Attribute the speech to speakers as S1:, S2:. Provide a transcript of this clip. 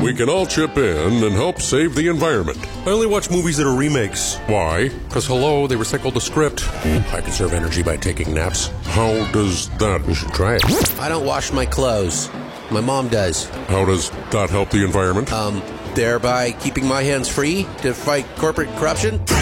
S1: We can all chip in and help save the environment.
S2: I only watch movies that are remakes.
S1: Why?
S2: Because hello, they recycled the script. I conserve energy by taking naps.
S1: How does that?
S2: You should try it.
S3: I don't wash my clothes. My mom does.
S1: How does that help the environment?
S3: Thereby keeping my hands free to fight corporate corruption.